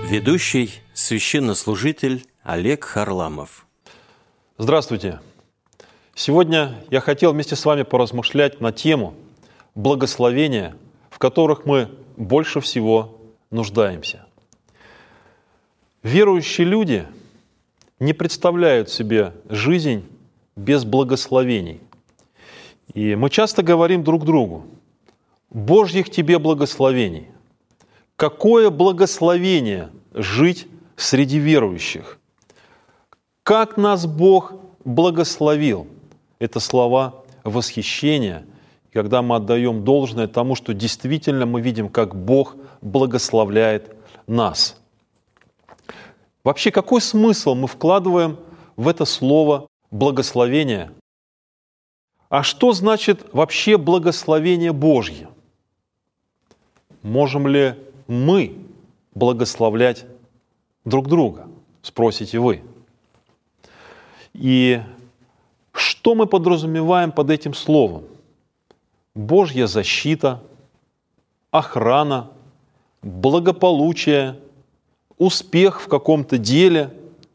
Ведущий священнослужитель Олег Харламов. Здравствуйте! Сегодня я хотел вместе с вами поразмышлять на тему благословения, в которых мы больше всего нуждаемся. Верующие люди не представляют себе жизнь без благословений. И мы часто говорим друг другу: «Божьих тебе благословений». Какое благословение жить среди верующих! Как нас Бог благословил! Это слова восхищения, когда мы отдаем должное тому, что действительно мы видим, как Бог благословляет нас. Вообще, какой смысл мы вкладываем в это слово «благословение»? А что значит вообще благословение Божье? Можем ли мы благословлять друг друга, спросите вы? И что мы подразумеваем под этим словом? Божья защита, охрана, благополучие, успех в каком-то деле.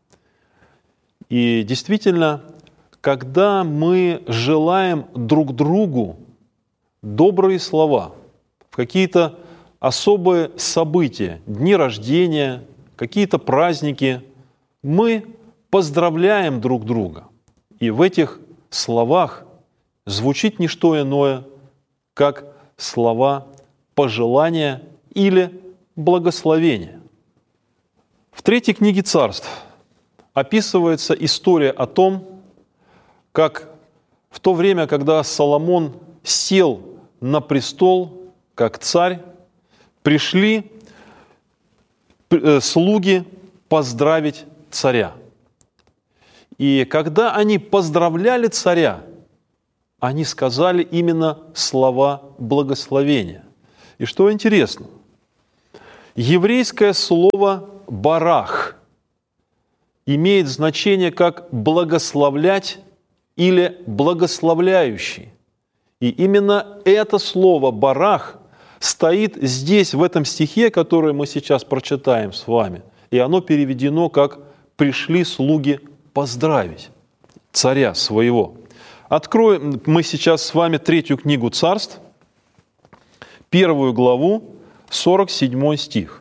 И действительно, когда мы желаем друг другу добрые слова в какие-то особые события, дни рождения, какие-то праздники, мы поздравляем друг друга. И в этих словах звучит не что иное, как слова пожелания или благословения. В 3 книге Царств описывается история о том, как в то время, когда Соломон сел на престол как царь, пришли слуги поздравить царя. И когда они поздравляли царя, они сказали именно слова благословения. И что интересно, еврейское слово «барах» имеет значение как «благословлять» или «благословляющий». И именно это слово «барах» стоит здесь, в этом стихе, который мы сейчас прочитаем с вами. И оно переведено как «пришли слуги поздравить царя своего». Откроем мы сейчас с вами 3 книгу Царств, 1 главу, 47 стих.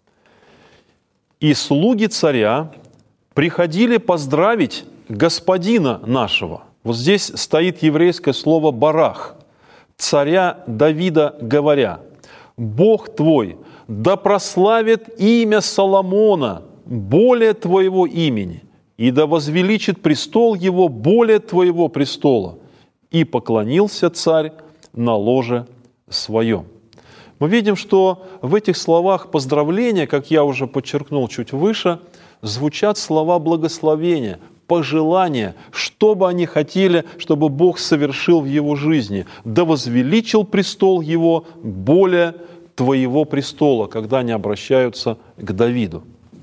«И слуги царя приходили поздравить господина нашего». Вот здесь стоит еврейское слово «барах», царя Давида, говоря: «Бог твой да прославит имя Соломона более твоего имени, и да возвеличит престол его более твоего престола». И поклонился царь на ложе своем. Мы видим, что в этих словах поздравления, как я уже подчеркнул чуть выше, звучат слова благословения, пожелания, что бы они хотели, чтобы Бог совершил в его жизни. «Да возвеличил престол его более твоего престола», когда они обращаются к Давиду.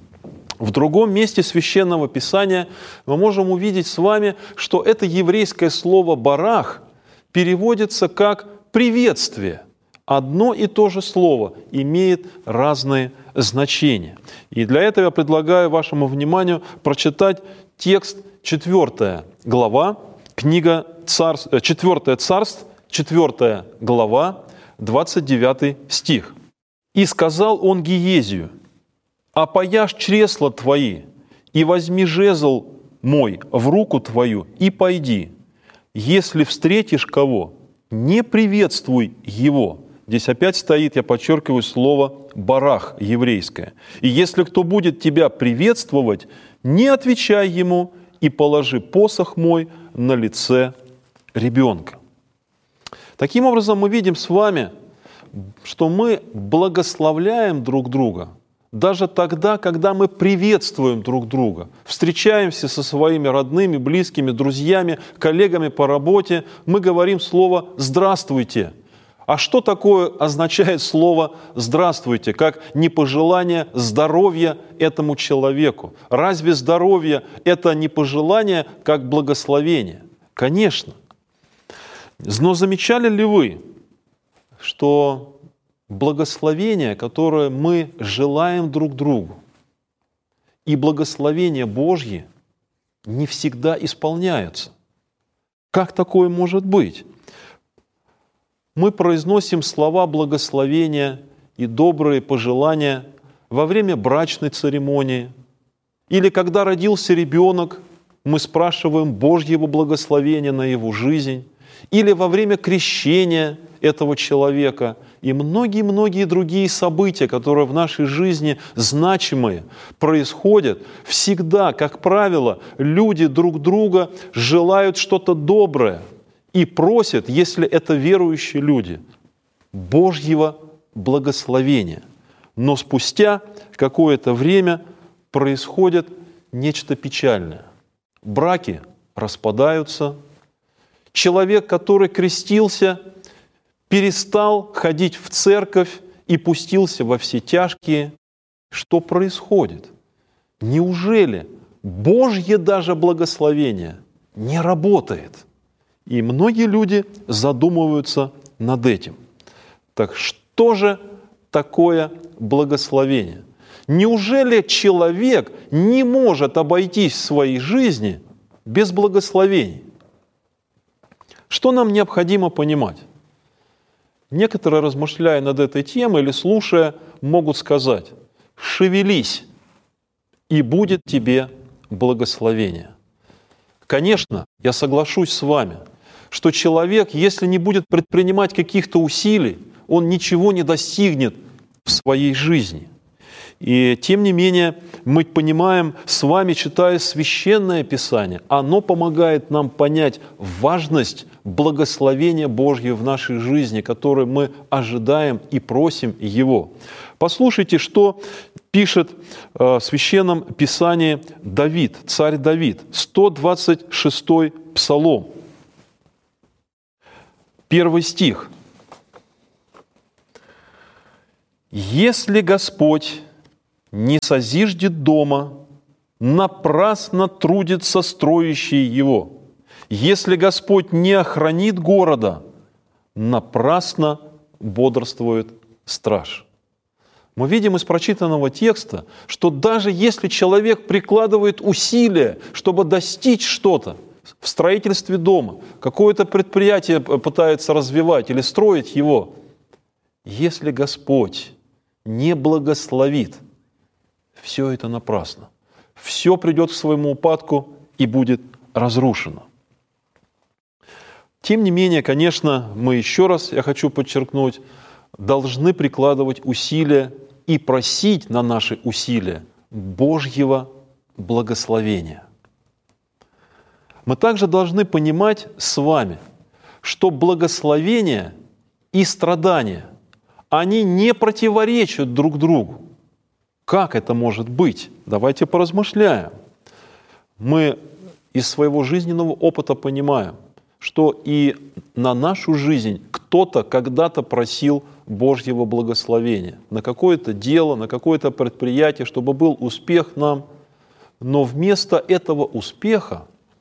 В другом месте Священного Писания мы можем увидеть с вами, что это еврейское слово «барах» переводится как «приветствие». Одно и то же слово имеет разные значения. И для этого я предлагаю вашему вниманию прочитать текст 4 глава, книга 4 Царств, 4 глава, 29 стих. «И сказал он Гиезию: опояшь чресла твои, и возьми жезл мой в руку твою, и пойди. Если встретишь кого, не приветствуй его». Здесь опять стоит, я подчеркиваю, слово «барах» еврейское. «И если кто будет тебя приветствовать, не отвечай ему, и положи посох мой на лице ребенка». Таким образом, мы видим с вами, что мы благословляем друг друга даже тогда, когда мы приветствуем друг друга, встречаемся со своими родными, близкими, друзьями, коллегами по работе, мы говорим слово «здравствуйте». А что такое означает слово «здравствуйте», как не пожелание здоровья этому человеку? Разве здоровье – это не пожелание, как благословение? Конечно. Но замечали ли вы, что благословение, которое мы желаем друг другу, и благословения Божьи не всегда исполняются. Как такое может быть? Мы произносим слова благословения и добрые пожелания во время брачной церемонии, или когда родился ребенок, мы спрашиваем Божьего благословения на его жизнь, или во время крещения этого человека, и многие-многие другие события, которые в нашей жизни значимые, происходят всегда, как правило, люди друг друга желают что-то доброе и просят, если это верующие люди, Божьего благословения. Но спустя какое-то время происходит нечто печальное. Браки распадаются. Человек, который крестился, перестал ходить в церковь и пустился во все тяжкие. Что происходит? Неужели Божье даже благословение не работает? И многие люди задумываются над этим. Так что же такое благословение? Неужели человек не может обойтись в своей жизни без благословений? Что нам необходимо понимать? Некоторые, размышляя над этой темой или слушая, могут сказать: «Шевелись, и будет тебе благословение». Конечно, я соглашусь с вами, что человек, если не будет предпринимать каких-то усилий, он ничего не достигнет в своей жизни. И тем не менее, мы понимаем с вами, читая Священное Писание, оно помогает нам понять важность благословения Божьего в нашей жизни, которое мы ожидаем и просим Его. Послушайте, что пишет в Священном Писании Давид, царь Давид, 126-й Псалом, 1 стих. «Если Господь не созиждет дома, напрасно трудится строящий его. Если Господь не охранит города, напрасно бодрствует страж». Мы видим из прочитанного текста, что даже если человек прикладывает усилия, чтобы достичь что-то в строительстве дома, какое-то предприятие пытается развивать или строить его, если Господь не благословит, все это напрасно. Все придет к своему упадку и будет разрушено. Тем не менее, конечно, мы еще раз, я хочу подчеркнуть, должны прикладывать усилия и просить на наши усилия Божьего благословения. Мы также должны понимать с вами, что благословение и страдания, они не противоречат друг другу. Как это может быть? Давайте поразмышляем. Мы из своего жизненного опыта понимаем, что и на нашу жизнь кто-то когда-то просил Божьего благословения на какое-то дело, на какое-то предприятие, чтобы был успех нам. Но вместо этого успеха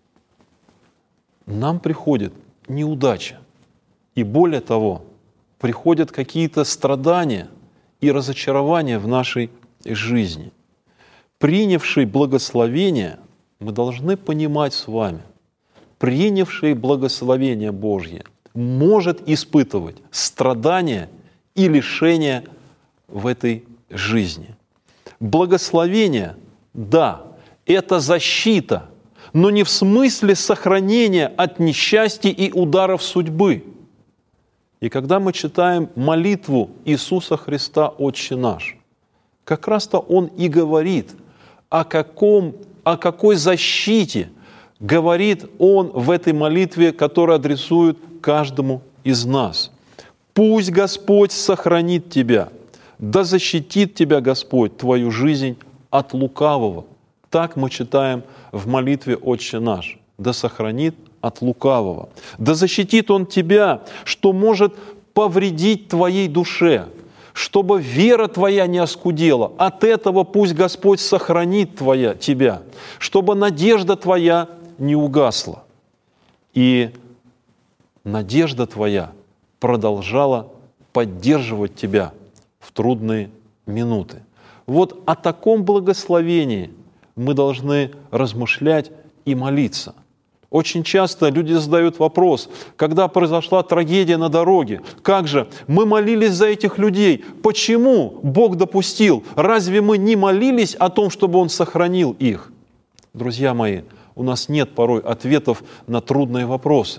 нам приходит неудача. И более того, приходят какие-то страдания и разочарования в нашей жизни. Принявший благословение, мы должны понимать с вами, принявший благословение Божье может испытывать страдания и лишения в этой жизни. Благословение, да, это защита, но не в смысле сохранения от несчастья и ударов судьбы. И когда мы читаем молитву Иисуса Христа «Отче наш», как раз-то Он и говорит, о какой защите говорит Он в этой молитве, которая адресует каждому из нас. «Пусть Господь сохранит тебя, да защитит тебя Господь, твою жизнь от лукавого». Так мы читаем в молитве «Отче наш». «Да сохранит от лукавого». «Да защитит Он тебя, что может повредить твоей душе, чтобы вера твоя не оскудела. От этого пусть Господь сохранит тебя, чтобы надежда твоя не угасла». И надежда твоя продолжала поддерживать тебя в трудные минуты. Вот о таком благословении мы должны размышлять и молиться. Очень часто люди задают вопрос, когда произошла трагедия на дороге, как же мы молились за этих людей, почему Бог допустил? Разве мы не молились о том, чтобы Он сохранил их? Друзья мои, у нас нет порой ответов на трудные вопросы.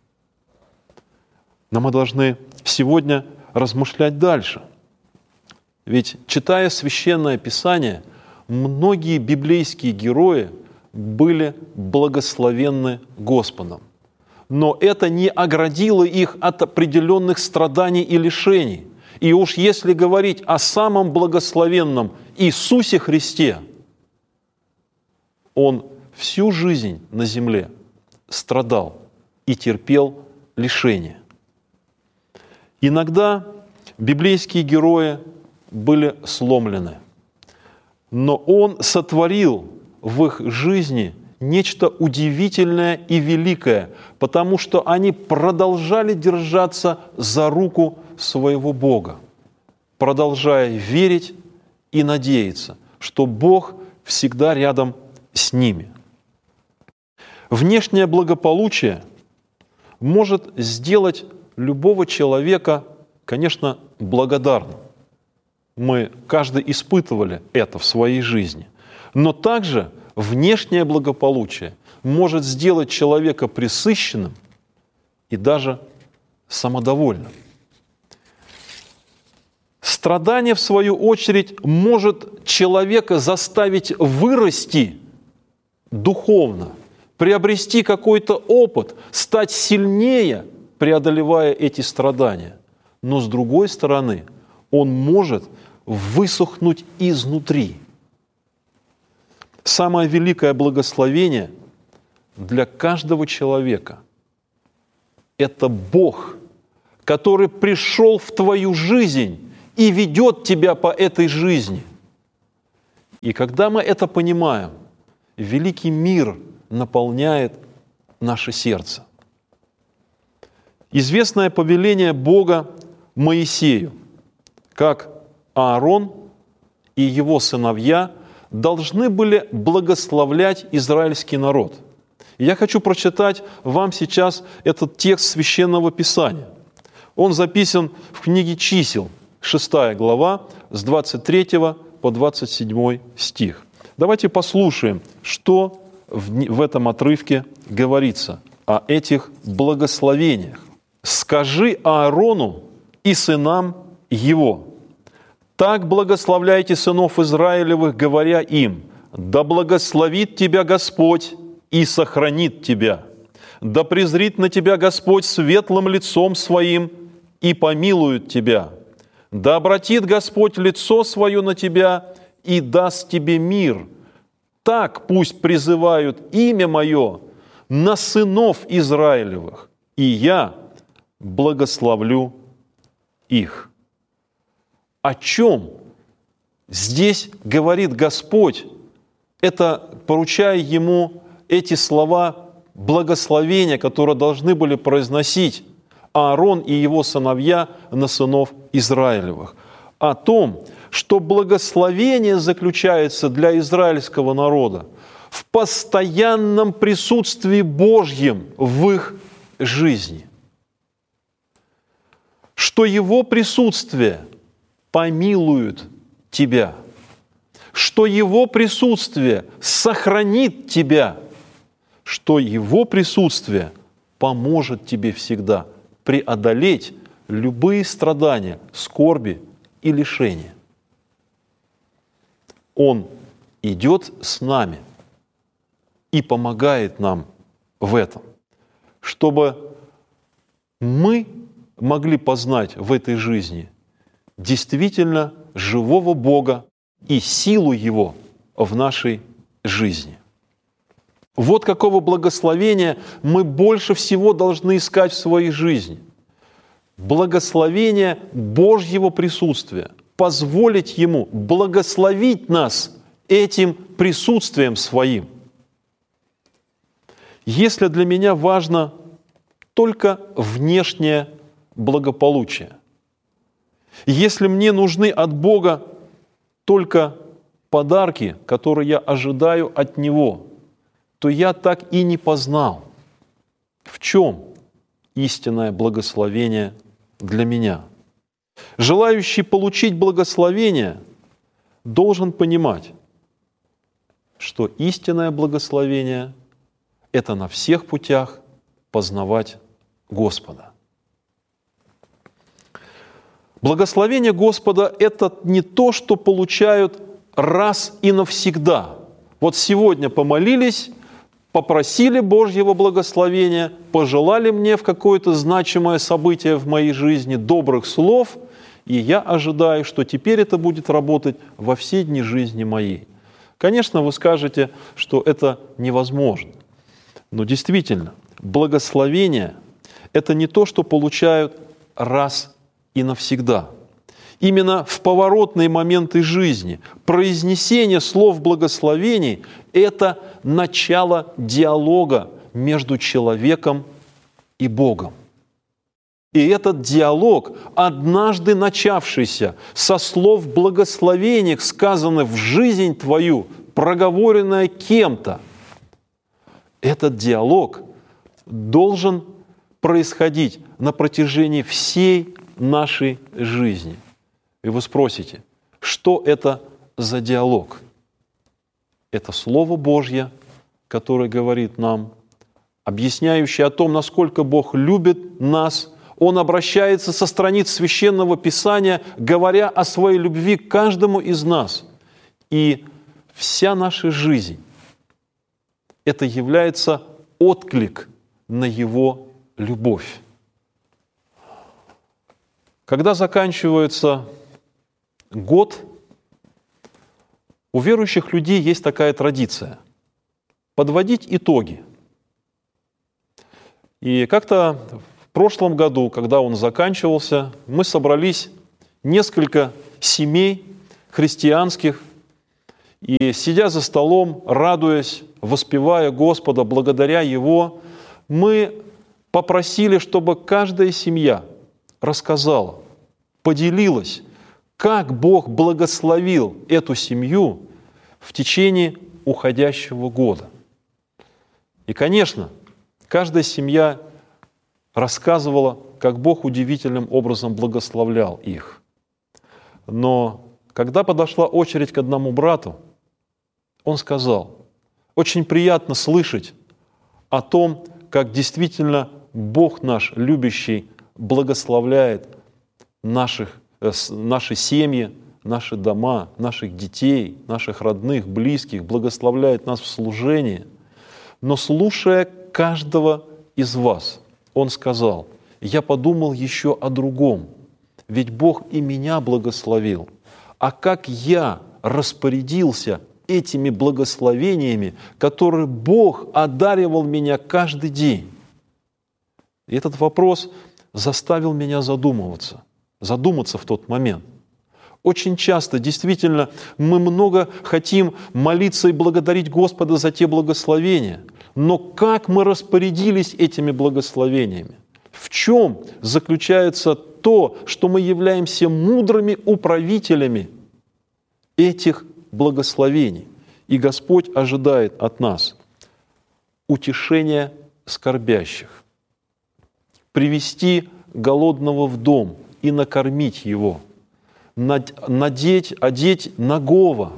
Но мы должны сегодня размышлять дальше. Ведь, читая Священное Писание, многие библейские герои были благословенны Господом. Но это не оградило их от определенных страданий и лишений. И уж если говорить о самом благословенном Иисусе Христе, Он всю жизнь на земле страдал и терпел лишения. Иногда библейские герои были сломлены, но Он сотворил в их жизни нечто удивительное и великое, потому что они продолжали держаться за руку своего Бога, продолжая верить и надеяться, что Бог всегда рядом с ними. Внешнее благополучие может сделать любого человека, конечно, благодарным. Мы каждый испытывали это в своей жизни. Но также внешнее благополучие может сделать человека пресыщенным и даже самодовольным. Страдание, в свою очередь, может человека заставить вырасти духовно, приобрести какой-то опыт, стать сильнее, преодолевая эти страдания. Но с другой стороны, он может высохнуть изнутри. Самое великое благословение для каждого человека – это Бог, который пришел в твою жизнь и ведет тебя по этой жизни. И когда мы это понимаем, великий мир наполняет наше сердце. Известное повеление Бога Моисею, как Аарон и его сыновья должны были благословлять израильский народ. И я хочу прочитать вам сейчас этот текст Священного Писания. Он записан в книге Чисел, 6 глава, с 23 по 27 стих. Давайте послушаем, что в этом отрывке говорится о этих благословениях. «Скажи Аарону и сынам его: так благословляйте сынов Израилевых, говоря им: да благословит тебя Господь и сохранит тебя, да презрит на тебя Господь светлым лицом своим и помилует тебя, да обратит Господь лицо свое на тебя и даст тебе мир. Так пусть призывают имя мое на сынов Израилевых, и я благословлю их». О чем здесь говорит Господь, это поручая ему эти слова благословения, которые должны были произносить Аарон и его сыновья на сынов Израилевых. О том, что благословение заключается для израильского народа в постоянном присутствии Божьем в их жизни. Что Его присутствие помилует тебя, что Его присутствие сохранит тебя, что Его присутствие поможет тебе всегда преодолеть любые страдания, скорби и лишения. Он идет с нами и помогает нам в этом, чтобы мы могли познать в этой жизни действительно живого Бога и силу Его в нашей жизни. Вот какого благословения мы больше всего должны искать в своей жизни. Благословение Божьего присутствия, позволить Ему благословить нас этим присутствием Своим. Если для меня важно только внешнее благополучие, если мне нужны от Бога только подарки, которые я ожидаю от Него, то я так и не познал, в чем истинное благословение для меня. Желающий получить благословение должен понимать, что истинное благословение – это на всех путях познавать Господа. Благословение Господа – это не то, что получают раз и навсегда. Вот сегодня помолились, попросили Божьего благословения, пожелали мне в какое-то значимое событие в моей жизни добрых слов, и я ожидаю, что теперь это будет работать во все дни жизни моей. Конечно, вы скажете, что это невозможно. Но действительно, благословение – это не то, что получают раз и навсегда. Именно в поворотные моменты жизни произнесение слов благословений – это начало диалога между человеком и Богом. И этот диалог, однажды начавшийся со слов благословения, сказанных в жизнь твою, проговоренное кем-то, этот диалог должен происходить на протяжении всей нашей жизни. И вы спросите, что это за диалог? Это Слово Божье, которое говорит нам, объясняющее о том, насколько Бог любит нас. Он обращается со страниц Священного Писания, говоря о своей любви к каждому из нас. И вся наша жизнь – это является отклик на Его любовь. Когда заканчивается год, у верующих людей есть такая традиция – подводить итоги. И как-то в прошлом году, когда он заканчивался, мы собрались несколько семей христианских, и, сидя за столом, радуясь, воспевая Господа, благодаря Его, мы попросили, чтобы каждая семья рассказала, поделилась, как Бог благословил эту семью в течение уходящего года. И, конечно, каждая семья рассказывала, как Бог удивительным образом благословлял их. Но когда подошла очередь к одному брату, он сказал, очень приятно слышать о том, как действительно Бог наш, любящий, благословляет наши семьи, наши дома, наших детей, наших родных, близких, благословляет нас в служении. Но слушая каждого из вас, он сказал, я подумал еще о другом, ведь Бог и меня благословил. А как я распорядился этими благословениями, которые Бог одаривал меня каждый день? И этот вопрос заставил меня задуматься в тот момент. Очень часто, действительно, мы много хотим молиться и благодарить Господа за те благословения. Но как мы распорядились этими благословениями? В чем заключается то, что мы являемся мудрыми управителями этих благословений? И Господь ожидает от нас утешения скорбящих, привести голодного в дом и накормить его, одеть нагого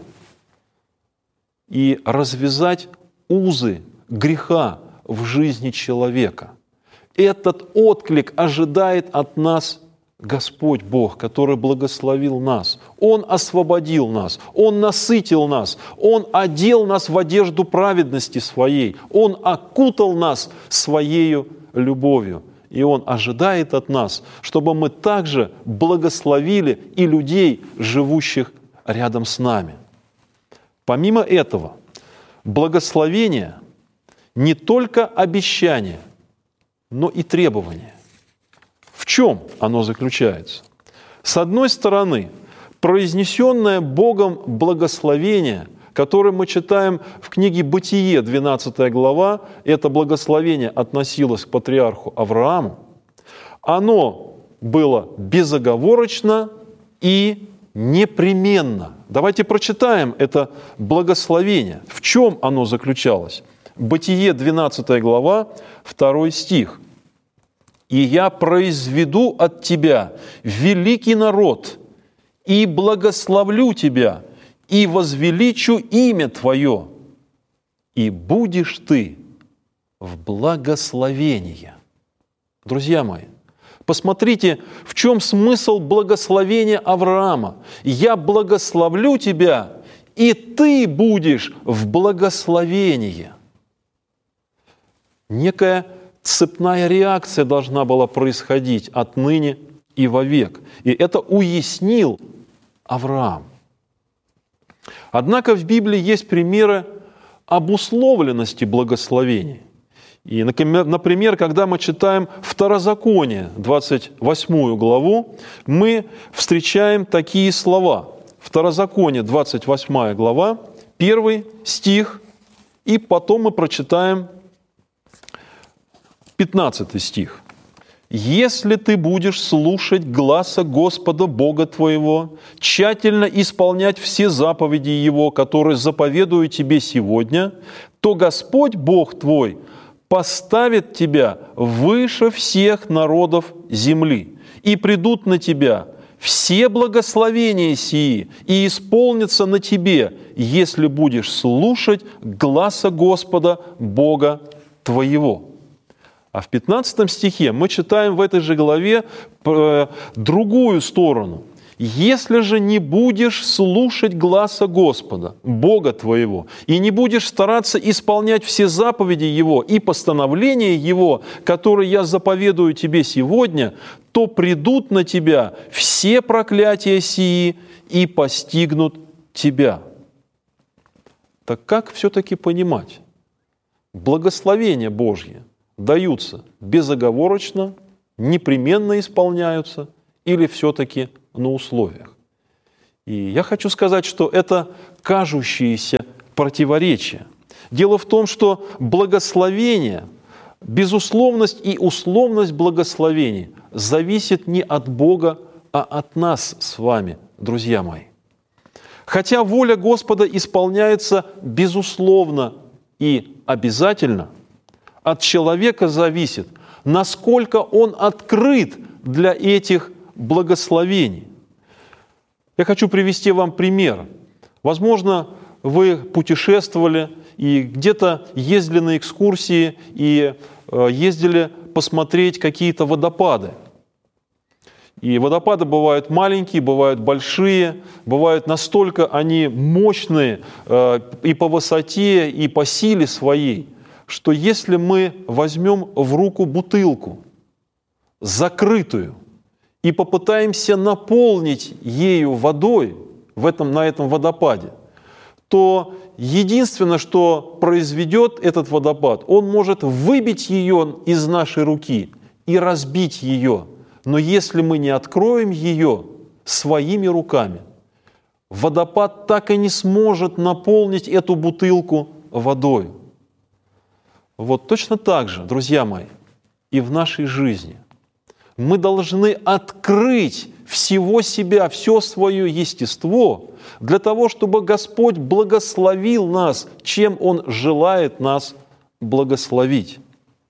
и развязать узы греха в жизни человека. Этот отклик ожидает от нас Господь Бог, который благословил нас. Он освободил нас, Он насытил нас, Он одел нас в одежду праведности Своей, Он окутал нас Своею любовью. И Он ожидает от нас, чтобы мы также благословили и людей, живущих рядом с нами. Помимо этого, благословение не только обещание, но и требование. В чем оно заключается? С одной стороны, произнесенное Богом благословение, которое мы читаем в книге «Бытие», 12 глава, это благословение относилось к патриарху Аврааму, оно было безоговорочно и непременно. Давайте прочитаем это благословение. В чем оно заключалось? Бытие, 12 глава, 2 стих. «И я произведу от тебя великий народ, и благословлю тебя, и возвеличу имя твое, и будешь ты в благословении». Друзья мои, посмотрите, в чем смысл благословения Авраама. «Я благословлю тебя, и ты будешь в благословении». Некая цепная реакция должна была происходить отныне и вовек. И это уяснил Авраам. Однако в Библии есть примеры обусловленности благословений. И, например, когда мы читаем Второзаконие, 28 главу, мы встречаем такие слова. Второзаконие, 28 глава, 1 стих, и потом мы прочитаем 15 стих. «Если ты будешь слушать гласа Господа Бога твоего, тщательно исполнять все заповеди Его, которые заповедую тебе сегодня, то Господь Бог твой поставит тебя выше всех народов земли, и придут на тебя все благословения сии, и исполнятся на тебе, если будешь слушать гласа Господа Бога твоего». А в 15 стихе мы читаем в этой же главе другую сторону. «Если же не будешь слушать гласа Господа, Бога твоего, и не будешь стараться исполнять все заповеди Его и постановления Его, которые я заповедую тебе сегодня, то придут на тебя все проклятия сии и постигнут тебя». Так как все-таки понимать? Благословения Божьи даются безоговорочно, непременно исполняются или все-таки на условиях? И я хочу сказать, что это кажущиеся противоречия. Дело в том, что благословение, безусловность и условность благословений зависит не от Бога, а от нас с вами, друзья мои. Хотя воля Господа исполняется безусловно и обязательно, от человека зависит, насколько он открыт для этих благословений. Я хочу привести вам пример. Возможно, вы путешествовали и где-то ездили на экскурсии и ездили посмотреть какие-то водопады. И водопады бывают маленькие, бывают большие, бывают настолько они мощные и по высоте, и по силе своей, что если мы возьмем в руку бутылку, закрытую, и попытаемся наполнить ею водой на этом водопаде, то единственное, что произведет этот водопад, он может выбить ее из нашей руки и разбить ее. Но если мы не откроем ее своими руками, водопад так и не сможет наполнить эту бутылку водой. Вот точно так же, друзья мои, и в нашей жизни. Мы должны открыть всего себя, все свое естество для того, чтобы Господь благословил нас, чем Он желает нас благословить.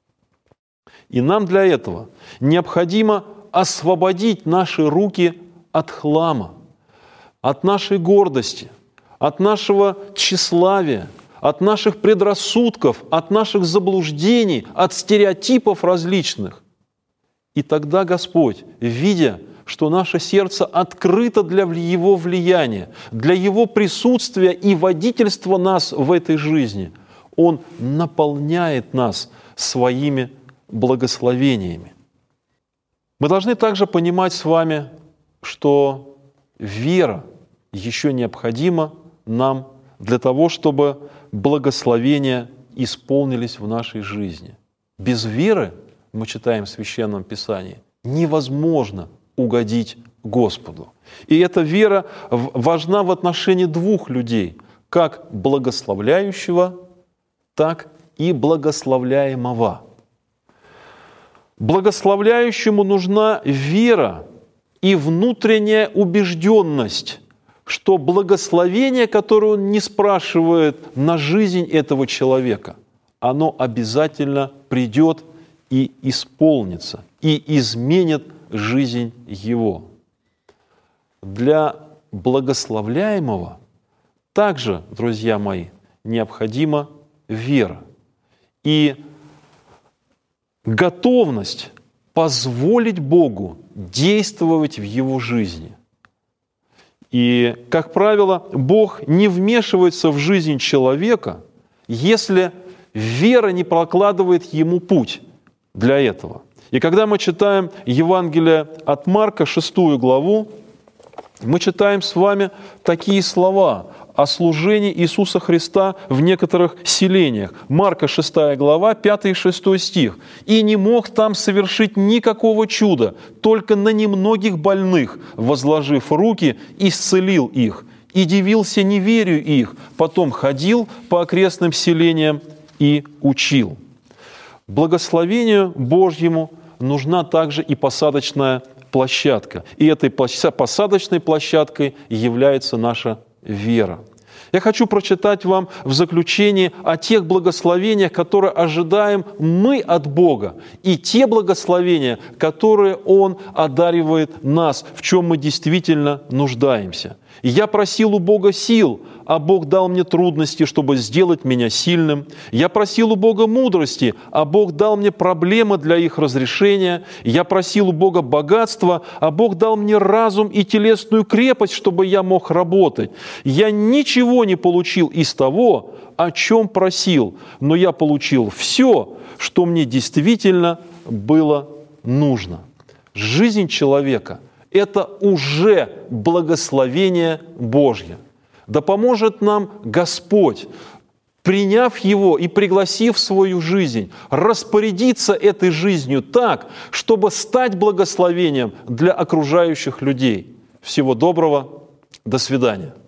И нам для этого необходимо освободить наши руки от хлама, от нашей гордости, от нашего тщеславия, от наших предрассудков, от наших заблуждений, от стереотипов различных. И тогда Господь, видя, что наше сердце открыто для Его влияния, для Его присутствия и водительства нас в этой жизни, Он наполняет нас своими благословениями. Мы должны также понимать с вами, что вера еще необходима нам для того, чтобы благословения исполнились в нашей жизни. Без веры, мы читаем в Священном Писании, невозможно угодить Господу. И эта вера важна в отношении двух людей, как благословляющего, так и благословляемого. Благословляющему нужна вера и внутренняя убежденность, что благословение, которое он не спрашивает на жизнь этого человека, оно обязательно придет и исполнится, и изменит жизнь его. Для благословляемого также, друзья мои, необходима вера и готовность позволить Богу действовать в его жизни. И, как правило, Бог не вмешивается в жизнь человека, если вера не прокладывает ему путь для этого. И когда мы читаем Евангелие от Марка, 6 главу, мы читаем с вами такие слова о служении Иисуса Христа в некоторых селениях. Марка 6 глава, 5 и 6 стих. «И не мог там совершить никакого чуда, только на немногих больных, возложив руки, исцелил их, и дивился неверию их, потом ходил по окрестным селениям и учил». Благословению Божьему нужна также и посадочная площадка. И этой посадочной площадкой является наша вера. Я хочу прочитать вам в заключении о тех благословениях, которые ожидаем мы от Бога, и те благословения, которые Он одаривает нас, в чем мы действительно нуждаемся. «Я просил у Бога сил, а Бог дал мне трудности, чтобы сделать меня сильным. Я просил у Бога мудрости, а Бог дал мне проблемы для их разрешения. Я просил у Бога богатства, а Бог дал мне разум и телесную крепость, чтобы я мог работать. Я ничего не получил из того, о чем просил, но я получил все, что мне действительно было нужно». Жизнь человека – это уже благословение Божье. Да поможет нам Господь, приняв Его и пригласив в свою жизнь, распорядиться этой жизнью так, чтобы стать благословением для окружающих людей. Всего доброго, до свидания.